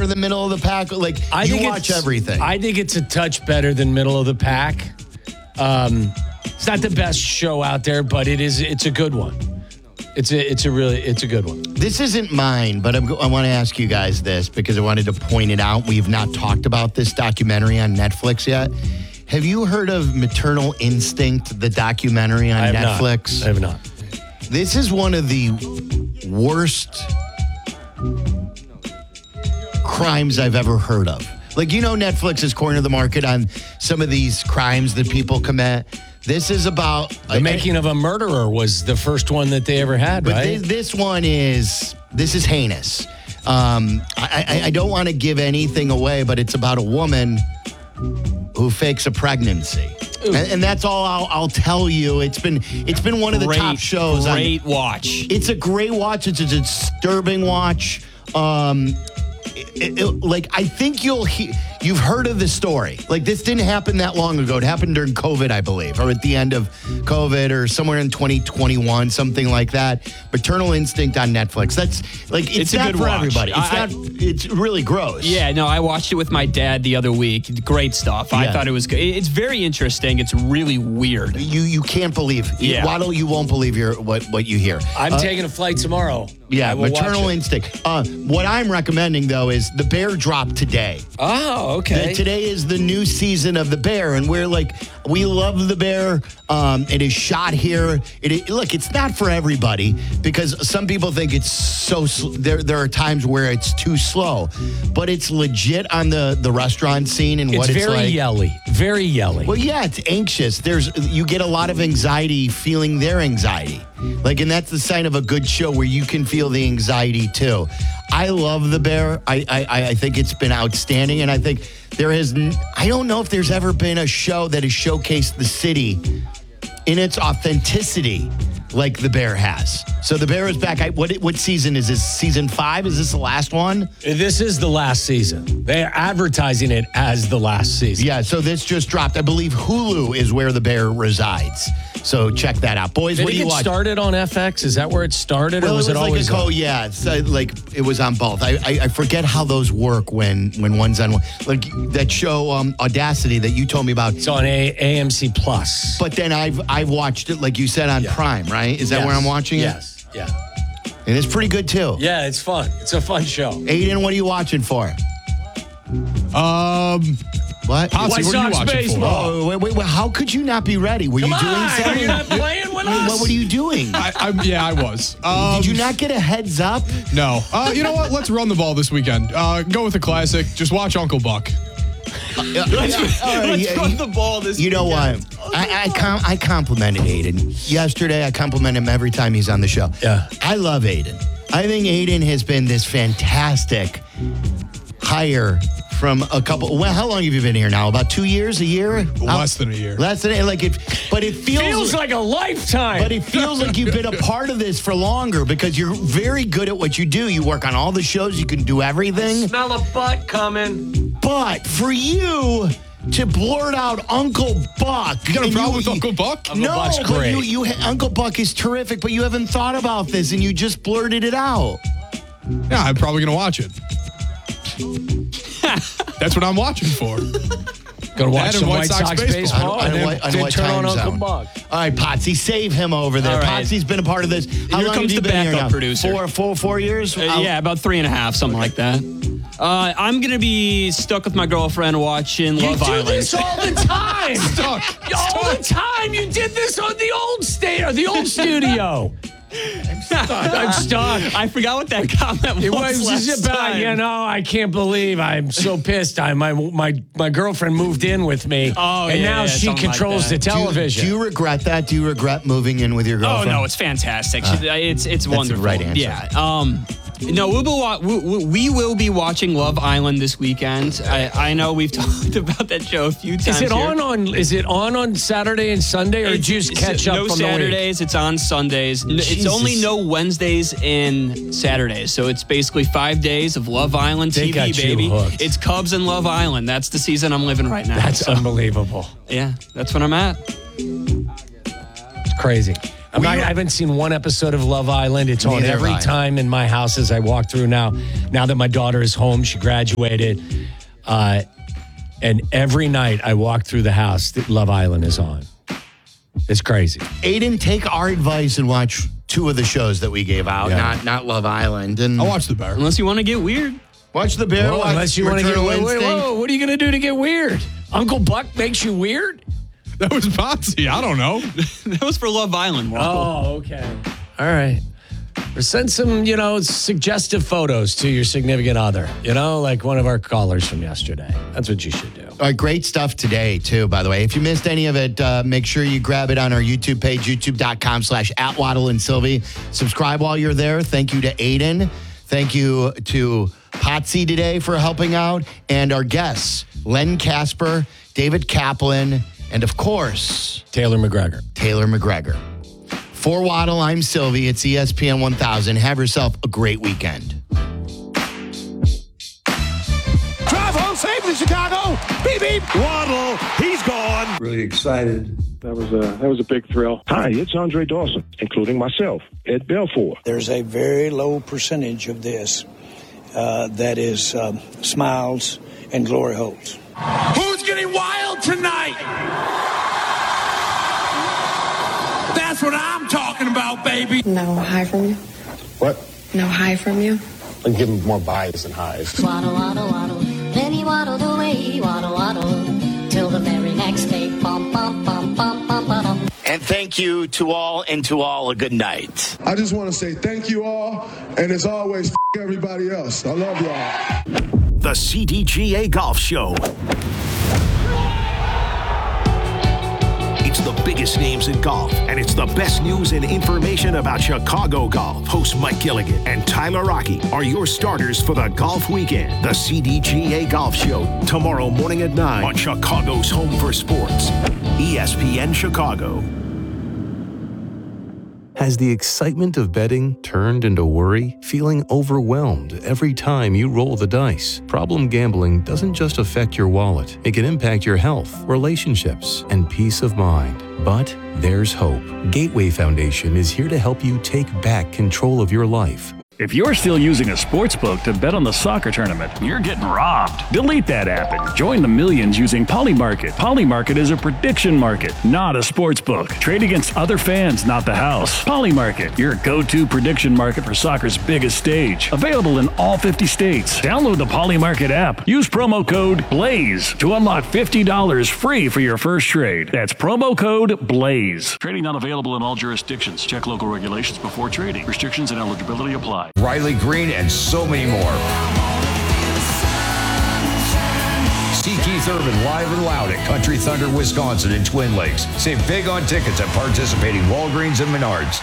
than middle of the pack? Like, you watch everything. I think it's a touch better than middle of the pack. It's not the best show out there, but it's a good one. It's a good one. This isn't mine, but I want to ask you guys this because I wanted to point it out. We've not talked about this documentary on Netflix yet. Have you heard of Maternal Instinct, the documentary on Netflix? I have not. This is one of the worst crimes I've ever heard of. Like, Netflix is corner of the market on some of these crimes that people commit. This is about... The Making of a Murderer was the first one that they ever had, right? This is heinous. I don't want to give anything away, but it's about a woman who fakes a pregnancy. And that's all I'll tell you. It's been one of the top shows. Great watch. It's a great watch. It's a disturbing watch. I think you've heard of the story. Like, this didn't happen that long ago. It happened during COVID, I believe, or at the end of COVID, or somewhere in 2021, something like that. Maternal Instinct on Netflix. That's it's not for everybody. It's really gross. Yeah, no, I watched it with my dad the other week. Great stuff. I thought it was good. It's very interesting. It's really weird. You can't believe. Yeah. Waddle, you won't believe what you hear. I'm taking a flight tomorrow. Yeah, Maternal Instinct. What I'm recommending, though, is The Bear dropped today. Oh, okay. Today is the new season of The Bear, and we love The Bear. It is shot here. Look, it's not for everybody because some people think it's so. There are times where it's too slow, but it's legit on the restaurant scene and what it's like. It's very yelly. Very yelly. Well, yeah, it's anxious. You get a lot of anxiety feeling their anxiety. And that's the sign of a good show where you can feel the anxiety too. I love The Bear. I think it's been outstanding, and I think I don't know if there's ever been a show that has showcased the city in its authenticity like The Bear has. So The Bear is back. What season is this? Season 5? Is this the last one? This is the last season. They're advertising it as the last season. Yeah, so this just dropped. I believe Hulu is where The Bear resides. So check that out. Boys, what do you watch? Did it started on FX? Is that where it started, or was it always on? Yeah, it's it was on both. I forget how those work when one's on one. Like that show Audacity that you told me about. It's on AMC Plus. But then I've watched it, like you said, on Prime, right? Is that where I'm watching it? Yes, yeah. And it's pretty good, too. Yeah, it's fun. It's a fun show. Aiden, what are you watching for? What? White Sox baseball. Oh, wait, how could you not be ready? Were you doing something? Are you not playing with us? What were you doing? I was. Did you not get a heads up? No. You know what? Let's run the ball this weekend. Go with the classic. Just watch Uncle Buck. Let's run the ball this weekend. You know what? I complimented Aiden. Yesterday, I compliment him every time he's on the show. Yeah. I love Aiden. I think Aiden has been this fantastic hire from a couple. Well, how long have you been here now? About 2 years? A year? Less than a year. Less than but it feels like a lifetime. But it feels like you've been a part of this for longer because you're very good at what you do. You work on all the shows. You can do everything. Smell a butt coming. But for you to blurt out Uncle Buck. You got a problem with Uncle Buck? No, Buck's great. But Uncle Buck is terrific, but you haven't thought about this and you just blurted it out. Yeah, I'm probably going to watch it. That's what I'm watching for. Gonna watch some White Sox baseball and then turn on Uncle zone. Buck. All right, Potsy, save him over there. All right. Potsy's been a part of this. How Here long comes have you the been here backup now? producer. 4 years? Yeah, about 3.5, something like that. I'm going to be stuck with my girlfriend watching Love Island. You do this all the time. Stuck. All the time. You did this on the old studio. I'm stuck. I forgot what that comment was. It was just about, I can't believe I'm so pissed. My girlfriend moved in with me. Oh, and now she controls the television. Do you regret that? Do you regret moving in with your girlfriend? Oh, no, it's fantastic. It's wonderful. the right answer. Yeah. No, we will be watching Love Island this weekend. I know we've talked about that show a few times. Is it on Saturday and Sunday, or did you just catch up no from Saturdays, the week? it's on Sundays. It's only no Wednesdays and Saturdays. So it's basically 5 days of Love Island They TV, got you baby. hooked. It's Cubs and Love Island. That's the season I'm living right now. That's unbelievable. Yeah, that's what I'm at. It's crazy. I haven't seen one episode of Love Island. It's on Neither every have I. time in my house as I walk through now. Now that my daughter is home, she graduated. And every night I walk through the house, Love Island is on. It's crazy. Aiden, take our advice and watch 2 of the shows that we gave out, Yeah. not Love Island. And I'll watch The Bear. Unless you want to get weird. watch The Bear. Whoa, watch unless you want to get Maternal whoa, Instinct. what are you going to do to get weird? Uncle Buck makes you weird? That was Potsy. I don't know. That was for Love Island. Marco. Oh, okay. All right. Or send some, suggestive photos to your significant other, like one of our callers from yesterday. That's what you should do. All right, great stuff today, too, by the way. If you missed any of it, make sure you grab it on our YouTube page, youtube.com/@Waddle and Sylvie. Subscribe while you're there. Thank you to Aiden. Thank you to Potsy today for helping out. And our guests, Len Casper, David Kaplan, and, of course, Taylor McGregor. Taylor McGregor. For Waddle, I'm Sylvie. It's ESPN 1000. Have yourself a great weekend. Drive home safely, Chicago. Beep, beep. Waddle, he's gone. Really excited. That was a big thrill. Hi, it's Andre Dawson, including myself, Ed Belfour. There's a very low percentage of this that is smiles and glory holes. Who's getting wild tonight? That's what I'm talking about, baby. No hi from you? What? No hi from you? I give him more buys than highs. Waddle, waddle, waddle. Then he waddled away, waddle, waddle. Till the very next day. Bum, bum, bum, bum, bum, bum. And thank you to all, and to all a good night. I just want to say thank you all, and as always, everybody else. I love y'all. The CDGA Golf Show. It's the biggest names in golf, and it's the best news and information about Chicago golf. Host Mike Gilligan and Tyler Rocky are your starters for the golf weekend. The CDGA Golf Show, tomorrow morning at 9 on Chicago's Home for Sports, ESPN Chicago. Has the excitement of betting turned into worry? Feeling overwhelmed every time you roll the dice? Problem gambling doesn't just affect your wallet. It can impact your health, relationships, and peace of mind. But there's hope. Gateway Foundation is here to help you take back control of your life. If you're still using a sportsbook to bet on the soccer tournament, you're getting robbed. Delete that app and join the millions using Polymarket. Polymarket is a prediction market, not a sportsbook. Trade against other fans, not the house. Polymarket, your go-to prediction market for soccer's biggest stage. Available in all 50 states. Download the Polymarket app. Use promo code BLAZE to unlock $50 free for your first trade. That's promo code BLAZE. Trading not available in all jurisdictions. Check local regulations before trading. Restrictions and eligibility apply. Riley Green, and so many more. See Keith Urban live and loud at Country Thunder, Wisconsin in Twin Lakes. Save big on tickets at participating Walgreens and Menards.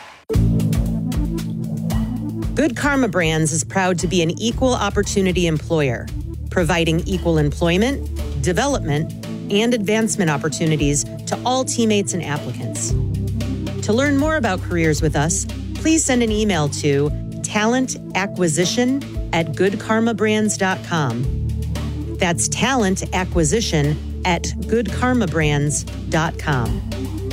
Good Karma Brands is proud to be an equal opportunity employer, providing equal employment, development, and advancement opportunities to all teammates and applicants. To learn more about careers with us, please send an email to talentacquisition@goodkarmabrands.com. That's talentacquisition@goodkarmabrands.com.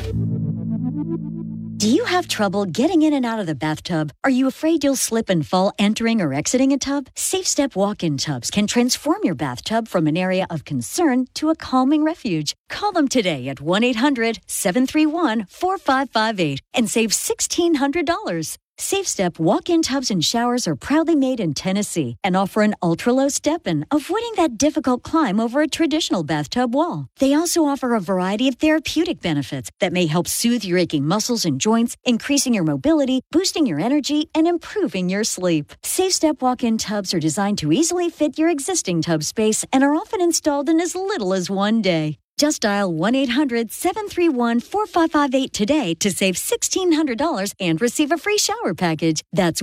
Do you have trouble getting in and out of the bathtub? Are you afraid you'll slip and fall entering or exiting a tub? SafeStep walk-in tubs can transform your bathtub from an area of concern to a calming refuge. Call them today at 1-800-731-4558 and save $1,600. SafeStep walk-in tubs and showers are proudly made in Tennessee and offer an ultra-low step-in, avoiding that difficult climb over a traditional bathtub wall. They also offer a variety of therapeutic benefits that may help soothe your aching muscles and joints, increasing your mobility, boosting your energy, and improving your sleep. SafeStep walk-in tubs are designed to easily fit your existing tub space and are often installed in as little as one day. Just dial 1-800-731-4558 today to save $1,600 and receive a free shower package. That's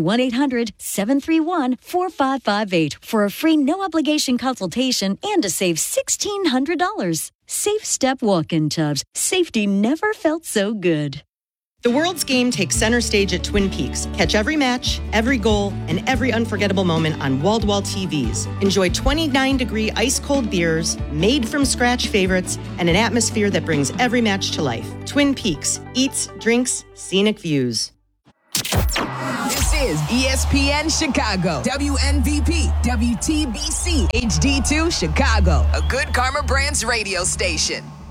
1-800-731-4558 for a free no-obligation consultation and to save $1,600. Safe Step walk-in tubs. Safety never felt so good. The world's game takes center stage at Twin Peaks. Catch every match, every goal, and every unforgettable moment on wall-to-wall TVs. Enjoy 29-degree ice-cold beers, made-from-scratch favorites, and an atmosphere that brings every match to life. Twin Peaks. Eats, drinks, scenic views. This is ESPN Chicago, WNVP, WTBC, HD2 Chicago, a Good Karma Brands radio station.